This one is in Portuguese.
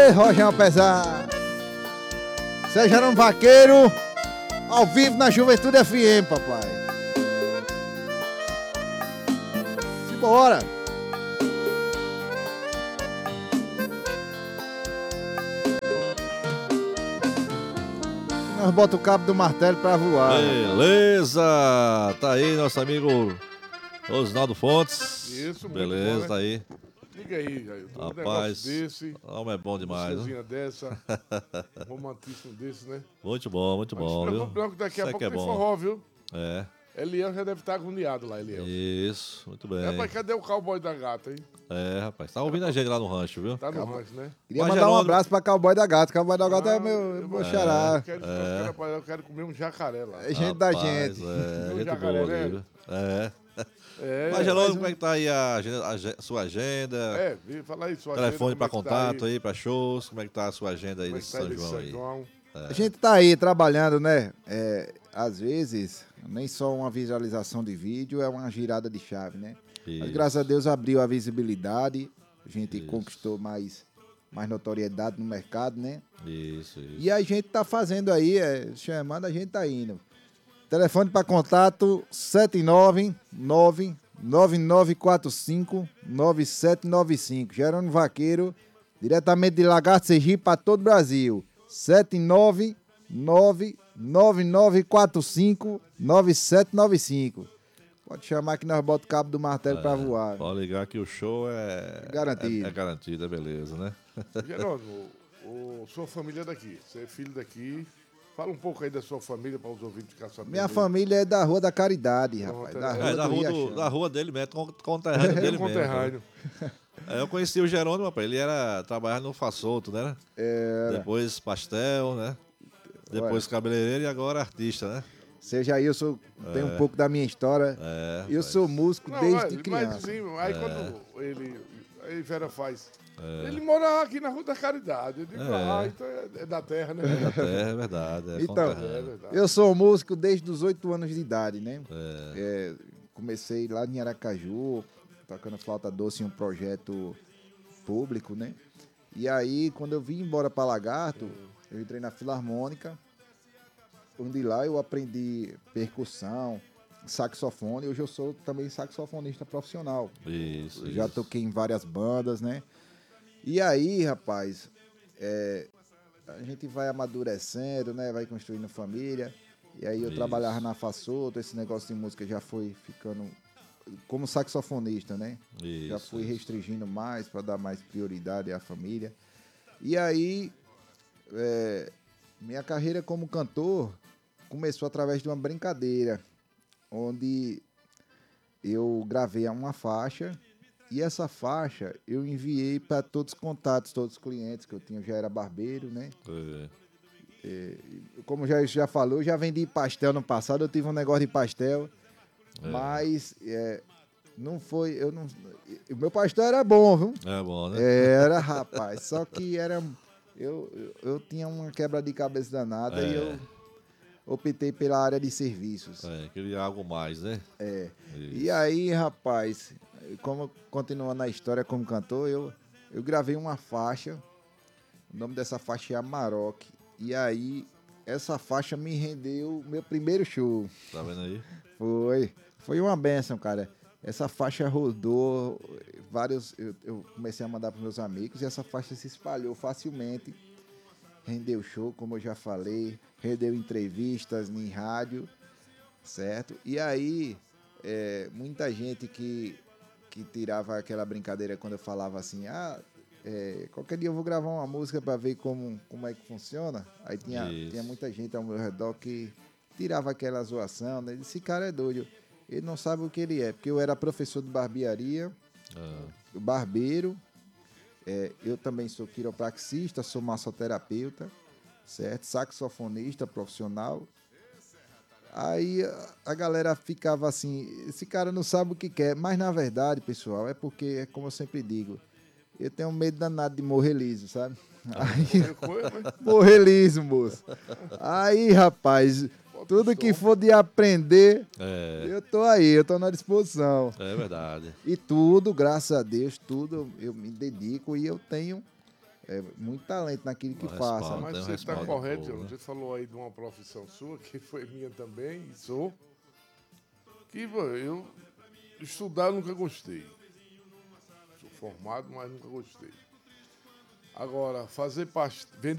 Rojão pesar. Seja um vaqueiro, ao vivo na Juventude FM, papai. Simbora. Nós bota o cabo do martelo pra voar. Beleza! Tá aí nosso amigo Osnaldo Fontes. Isso, beleza, bom, tá aí. Liga aí, Jair. Rapaz, desse, homem é bom demais. Uma dessa, um romantismo desse, né? Muito bom, viu? Branco daqui a pouco é tem bom. forró, viu? É. Eliel já deve estar agoniado lá, Eliel. Isso, muito bem. Rapaz, cadê o cowboy da gata, hein? É, rapaz, tá ouvindo a gente lá no rancho, viu? Tá no rancho, né? Queria mandar um abraço pra Cowboy da Gata. Cowboy da Gata é meu xará. Eu quero comer um jacaré lá. É gente da gente. É, gente jacaré, boa né? ali, viu? Mas, Gelone, como é que tá aí a sua agenda? Fala aí, sua telefone agenda. Pra contato aí, pra shows. Como é que tá a sua agenda aí desse tá São João aí? A gente tá aí trabalhando, né? Às vezes, nem só uma visualização de vídeo, é uma girada de chave, né? Mas graças a Deus abriu a visibilidade, a gente conquistou mais notoriedade no mercado, né? Isso. E a gente tá fazendo aí, chamando, a gente tá indo. Telefone para contato 799-9945-9795. Jerônimo Vaqueiro, diretamente de Lagarto, Sergipe, para todo o Brasil. 799-9945-9795. Pode chamar que nós botamos o cabo do martelo para voar. Pode ligar que o show é garantido. É garantido, é beleza, né? Jerônimo, sua família é daqui, você é filho daqui. Fala um pouco aí da sua família para os ouvintes ficar sabendo. Minha família é da Rua da Caridade, rapaz. Da rua dele mesmo, conterrâneo dele mesmo. Eu conheci o Jerônimo, rapaz, ele trabalhava no Façoto, né? Depois pastel, né? Depois cabeleireiro e agora artista, né? Seja eu tem um pouco da minha história. Eu sou músico desde criança. Mas sim, aí quando aí Vera faz. Ele mora aqui na Rua da Caridade. Eu digo, então é da terra, né? É da terra, é verdade. Então, eu sou músico desde os 8 anos de idade, né? Comecei lá em Aracaju, tocando flauta doce em um projeto público, né? E aí, quando eu vim embora para Lagarto, eu entrei na Filarmônica, onde lá eu aprendi percussão, saxofone. Hoje eu sou também saxofonista profissional. Isso. Já toquei em várias bandas, né? E aí, rapaz, a gente vai amadurecendo, né? Vai construindo família. E aí eu trabalhava na Façoto, esse negócio de música já foi ficando como saxofonista, né? Já fui restringindo mais para dar mais prioridade à família. E aí, minha carreira como cantor começou através de uma brincadeira, onde eu gravei uma faixa. E essa faixa eu enviei para todos os contatos, todos os clientes que eu tinha. Eu já era barbeiro, né? Como já falou, eu já vendi pastel no passado. Eu tive um negócio de pastel, mas não foi... O meu pastel era bom, viu? É bom, né? Era, rapaz. Só que era... Eu tinha uma quebra de cabeça danada e eu optei pela área de serviços. Queria algo mais, né? E aí, rapaz... Como continuando na história como cantor, eu gravei uma faixa. O nome dessa faixa é Amarok. E aí, essa faixa me rendeu meu primeiro show. Tá vendo aí? Foi uma bênção, cara. Essa faixa rodou vários... Eu comecei a mandar para meus amigos e essa faixa se espalhou facilmente. Rendeu show, como eu já falei. Rendeu entrevistas em rádio, certo? E aí, muita gente que tirava aquela brincadeira quando eu falava assim, qualquer dia eu vou gravar uma música para ver como é que funciona. Aí tinha muita gente ao meu redor que tirava aquela zoação, né? Esse cara é doido, ele não sabe o que ele é, porque eu era professor de barbearia, barbeiro, eu também sou quiropraxista, sou massoterapeuta, certo? Saxofonista profissional. Aí a galera ficava assim, esse cara não sabe o que quer. Mas na verdade, pessoal, é porque, como eu sempre digo, eu tenho medo danado de morrer liso, sabe? Morrer liso, moço. Aí, rapaz, tudo que for de aprender, eu tô aí, eu tô na disposição. É verdade. E tudo, graças a Deus, tudo eu me dedico e eu tenho É muito talento naquilo que faça. Mas você está correto, João. Você falou aí de uma profissão sua, que foi minha também, e sou. Que eu estudar nunca gostei. Sou formado, mas nunca gostei. Agora, vender